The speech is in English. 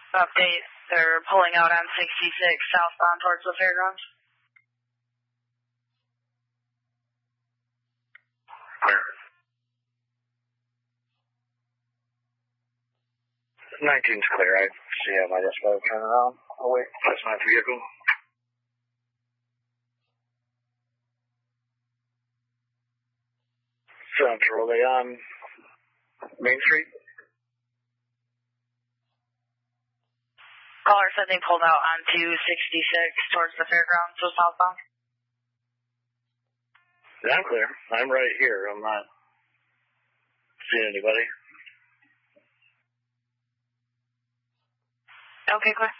Update, they're pulling out on 66 southbound towards the fairgrounds. Clear. 19's clear. I see him. I just gotta turn around. Oh, wait. That's my vehicle. Central, are they on Main Street? Caller said they pulled out onto 66 towards the fairgrounds, so southbound. Yeah, I'm clear. I'm right here. I'm not seeing anybody. Okay, clear.